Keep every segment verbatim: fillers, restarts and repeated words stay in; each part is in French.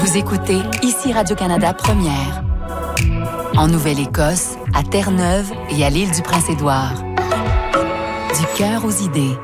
Vous écoutez ici Radio-Canada Première. En Nouvelle-Écosse, à Terre-Neuve et à l'île du Prince-Édouard. Du cœur aux idées.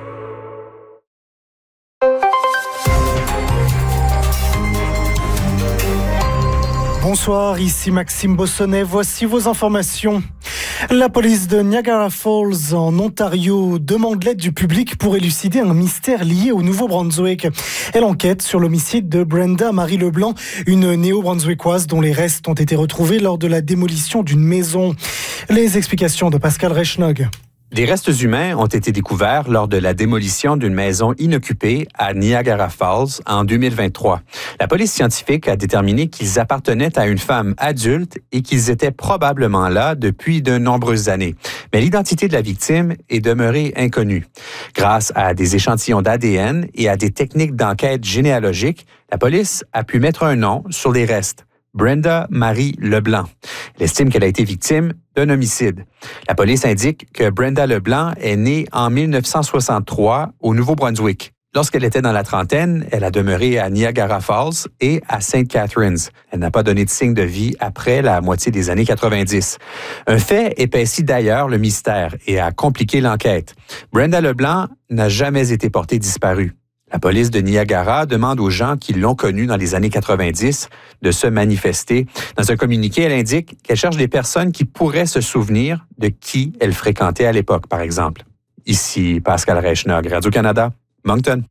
Bonsoir, ici Maxime Bossonnet. Voici vos informations. La police de Niagara Falls, en Ontario, demande l'aide du public pour élucider un mystère lié au Nouveau-Brunswick. Elle enquête sur l'homicide de Brenda Marie Leblanc, une néo-brunswickoise dont les restes ont été retrouvés lors de la démolition d'une maison. Les explications de Pascal Reichnog. Les restes humains ont été découverts lors de la démolition d'une maison inoccupée à Niagara Falls en deux mille vingt-trois. La police scientifique a déterminé qu'ils appartenaient à une femme adulte et qu'ils étaient probablement là depuis de nombreuses années. Mais l'identité de la victime est demeurée inconnue. Grâce à des échantillons d'A D N et à des techniques d'enquête généalogique, la police a pu mettre un nom sur les restes. Brenda Marie Leblanc. Elle estime qu'elle a été victime d'un homicide. La police indique que Brenda Leblanc est née en mille neuf cent soixante-trois au Nouveau-Brunswick. Lorsqu'elle était dans la trentaine, elle a demeuré à Niagara Falls et à Saint Catharines. Elle n'a pas donné de signe de vie après la moitié des années quatre-vingt-dix. Un fait épaissit d'ailleurs le mystère et a compliqué l'enquête. Brenda Leblanc n'a jamais été portée disparue. La police de Niagara demande aux gens qui l'ont connue dans les années quatre-vingt-dix de se manifester. Dans un communiqué, elle indique qu'elle cherche des personnes qui pourraient se souvenir de qui elle fréquentait à l'époque, par exemple. Ici Pascal Reichnog, Radio-Canada, Moncton.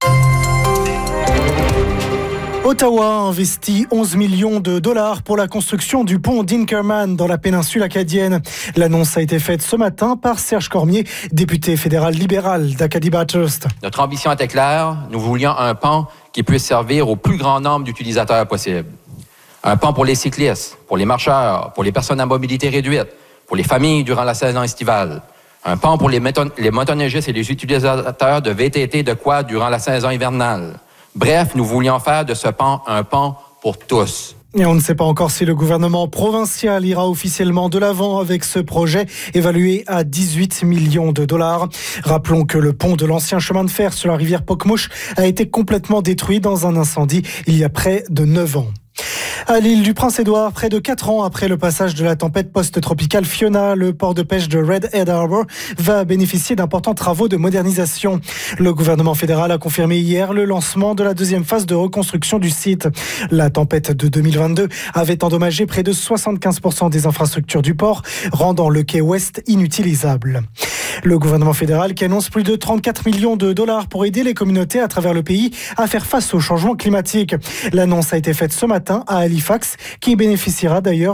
Ottawa a investi onze millions de dollars pour la construction du pont d'Inkerman dans la péninsule acadienne. L'annonce a été faite ce matin par Serge Cormier, député fédéral libéral d'Acadie-Bathurst. Notre ambition était claire. Nous voulions un pont qui puisse servir au plus grand nombre d'utilisateurs possible. Un pont pour les cyclistes, pour les marcheurs, pour les personnes à mobilité réduite, pour les familles durant la saison estivale. Un pont pour les, moton- les motoneigistes et les utilisateurs de V T T de quad durant la saison hivernale. Bref, nous voulions faire de ce pont un pont pour tous. Et on ne sait pas encore si le gouvernement provincial ira officiellement de l'avant avec ce projet évalué à dix-huit millions de dollars. Rappelons que le pont de l'ancien chemin de fer sur la rivière Pocmouche a été complètement détruit dans un incendie il y a près de neuf ans. À l'île du Prince-Édouard, près de quatre ans après le passage de la tempête post-tropicale Fiona, le port de pêche de Red Head Harbour va bénéficier d'importants travaux de modernisation. Le gouvernement fédéral a confirmé hier le lancement de la deuxième phase de reconstruction du site. La tempête de deux mille vingt-deux avait endommagé près de soixante-quinze pour cent des infrastructures du port, rendant le quai ouest inutilisable. Le gouvernement fédéral qui annonce plus de trente-quatre millions de dollars pour aider les communautés à travers le pays à faire face au changement climatique. L'annonce a été faite ce matin à Halifax, qui bénéficiera d'ailleurs